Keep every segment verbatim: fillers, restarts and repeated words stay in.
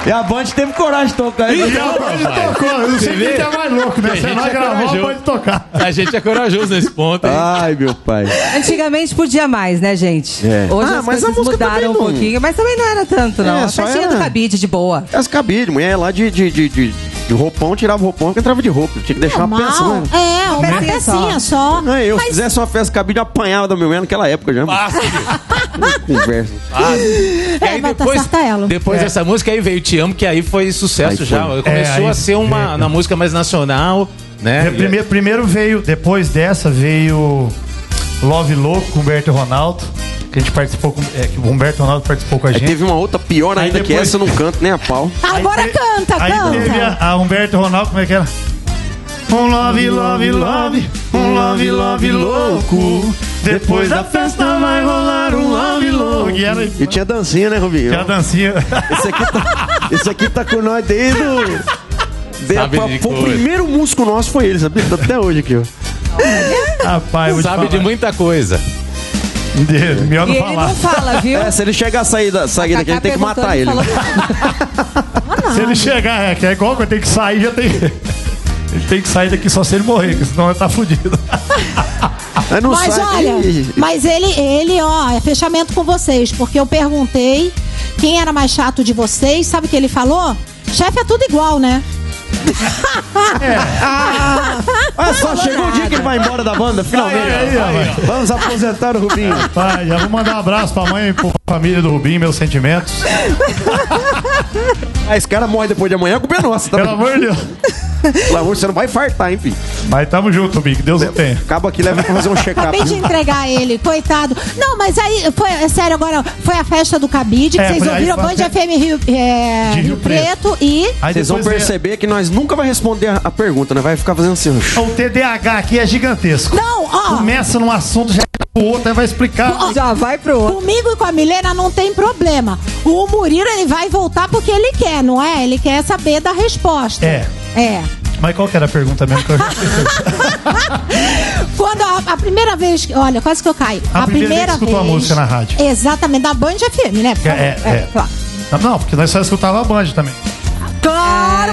E a Band teve coragem de tocar. E a Band tocou. Eu não sei quem que é mais louco, né? Você não gravou, pode tocar. A gente é corajoso nesse ponto, hein? Ai, meu pai. Antigamente podia mais, né, gente? É. Hoje Ah, as mas a coisas música mudaram um também não- pouquinho, mas também não era tanto, não. É, a só festinha era- do cabide, de boa. As cabides, mulher lá de, de, de, de, de roupão, tirava o roupão, que entrava de roupa. Tinha que deixar uma peça, Normal. né? É, uma Pecinha pecinha só. Não, eu, se Mas fizesse uma festa cabide, eu apanhava da minha mulher naquela época já. mano. Fácil. Conversa. E É, aí vai tá depois, certa ela. depois É. dessa música aí veio Te Amo, que aí foi sucesso Aí foi. já. Começou É, aí a ser uma veio. na música mais nacional, né? É, primeiro, primeiro veio, depois dessa veio Love Louco com o Humberto e Ronaldo, que a gente participou com, é, que o Humberto e Ronaldo participou com a Aí gente. teve uma outra pior Aí ainda que depois- essa, eu não canto nem a pau. Agora Aí te- canta, aí canta. teve a, a Humberto e Ronaldo, como é que era? Um love, love, love, um love, love louco. Depois da festa vai rolar um love louco. E, era, E tinha dancinha, né, Rubinho? tinha a dancinha. Esse aqui tá, esse aqui tá com nós desde o... de- Sabe foi- de foi o coisa. primeiro músico nosso, foi ele, sabia? Tá até hoje aqui, ó. Rapaz, eu vou te Sabe de falar. muita coisa. De- Melhor E não ele falar. não fala, viu? É, se ele chegar a sair, da, sair daqui, a gente tem que matar ele. Se ele chegar, é, que é igual que eu tenho que sair, já tem. Ele tem que sair daqui só se ele morrer, porque senão ele tá fudido. Aí não Mas sai- olha, Ih, mas ele, ele, ó, é fechamento com vocês, porque eu perguntei quem era mais chato de vocês, sabe o que ele falou? Chefe é tudo igual, né? Ah, só chegou o dia que ele vai embora da banda, finalmente. Aí, aí, ó. Vamos aposentar o Rubinho. Pai, já vou mandar um abraço pra mãe e pra família do Rubinho, meus sentimentos. Ah, esse cara morre depois de amanhã, a culpa é nossa. Tá? Pelo amor de Deus. Pelo amor, você não vai fartar, hein, filho? Mas tamo junto, Rubinho, que Deus o tenha. Acaba aqui, leva pra fazer um check-up. Acabei de entregar ele, coitado. Não, mas aí, foi, é sério, agora foi a festa do cabide, que É, vocês foi- aí ouviram, foi a Band fe- F M Rio, é, De Rio Rio Preto. e... Aí Vocês vão depois perceber que nós nunca vai responder a, a pergunta, né? Vai ficar fazendo assim. ó. é- O T D A H aqui é gigantesco. Não, ó, Começa num assunto, já vai pro outro, aí vai explicar. Já vai pro outro. comigo e com a Milena não tem problema. O Murilo, ele vai voltar porque ele quer, não é? Ele quer saber da resposta. É. É. Mas qual que era a pergunta mesmo que eu já esqueci? Quando a, a primeira vez, que- olha, quase que eu caio. A primeira vez que escutou a música na rádio. Exatamente, da Band F M, né? É, é, é. claro. Não, porque nós só escutava a Band também. Claro!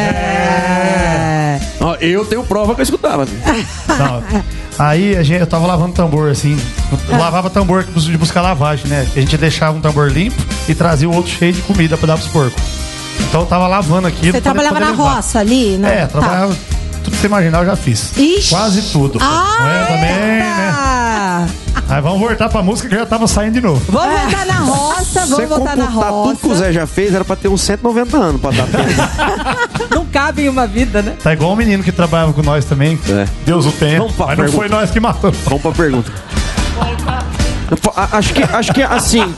É. Ó, eu tenho prova que eu escutava. Não. Aí a gente, eu tava lavando tambor, assim. Eu lavava tambor de buscar lavagem, né? A gente deixava um tambor limpo e trazia o outro cheio de comida pra dar pros porcos. Então eu tava lavando aquilo. Você pra trabalhava poder na levar. roça ali, né? É, trabalhava. Tudo que você imaginar eu já fiz. Ixi. Quase tudo. Ah, Não é também, né? Ah, Aí vamos voltar pra música que já tava saindo de novo. vamos voltar na roça, Se você vamos voltar na computar tudo que o roça. Zé já fez, era pra ter uns cento e noventa anos pra dar tempo. Não cabe em uma vida, né? Tá igual o menino que trabalhava com nós também. É. Deus o tenha. Vamos pra Mas não pergunta. foi nós que matamos. Vamos pra pergunta. Pô, a- Acho que, acho que assim,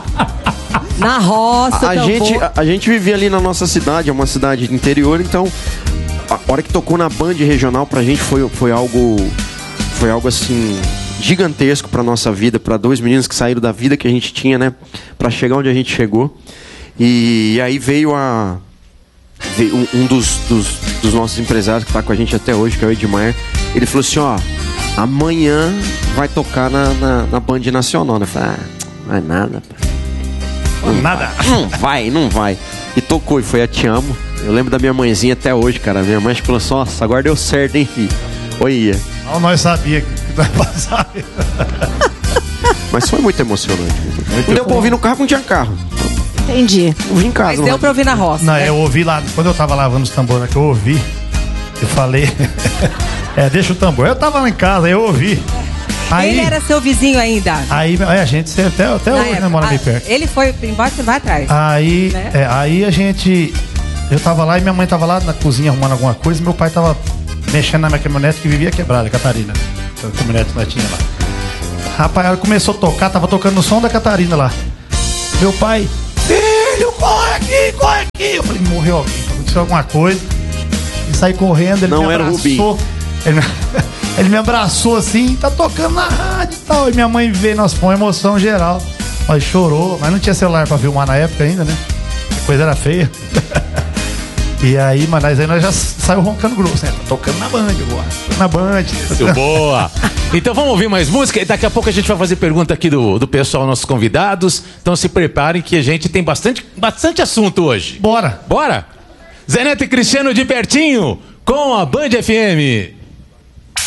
Na roça, a, a tambor. gente, a, a gente vivia ali na nossa cidade, é uma cidade interior, então a hora que tocou na Band regional pra gente foi, foi algo foi algo assim gigantesco pra nossa vida, pra dois meninos que saíram da vida que a gente tinha, né, pra chegar onde a gente chegou. E, aí veio a veio um, um dos, dos, dos nossos empresários que tá com a gente até hoje, que é o Edmar. Ele falou assim, ó, amanhã vai tocar na, na, na Band Nacional, né? Eu falei, ah, não é nada, pá. Nada. Não vai, não vai. E tocou, e foi a Te Amo. Eu lembro da minha mãezinha até hoje, cara. Minha mãe falou assim, nossa, agora deu certo, hein, filho? Olha. Não, nós sabia que vai passar. Mas foi muito emocionante. Não deu pra ouvir no carro, não tinha carro. Entendi. Eu vim em casa. Mas não deu pra ouvir na roça. Não, né? eu ouvi lá, quando eu tava lavando os tambores, né, que eu ouvi, eu falei, é, deixa o tambor. Eu tava lá em casa, eu ouvi. Aí, Ele era seu vizinho ainda. aí é, a gente você até, até Na hoje, né, época. mora bem Ah, perto. Ele foi embora, você vai atrás. Aí, Né? é, aí a gente, eu tava lá e minha mãe tava lá na cozinha arrumando alguma coisa, e meu pai tava mexendo na minha caminhonete que vivia quebrada, Catarina. A caminhonete que nós tinha lá. Rapaz, ela começou a tocar, tava tocando no som da Catarina lá. Meu pai, filho, corre aqui, corre aqui. Eu falei, morreu alguém, aconteceu alguma coisa. E saí correndo, ele Não me era o abraçou. Ele me, ele me abraçou assim, tá tocando na rádio e tal. E minha mãe veio, nós com emoção geral. Mas chorou, mas não tinha celular pra filmar na época ainda, né? A coisa era feia. E aí, mas nós aí nós já saiu roncando grosso, né? Tá tocando na Band agora. Na Band. Muito boa. Então vamos ouvir mais música e daqui a pouco a gente vai fazer pergunta aqui do, do pessoal, nossos convidados. Então se preparem que a gente tem bastante, bastante assunto hoje. Bora. Bora? Zé Neto e Cristiano de pertinho com a Band F M.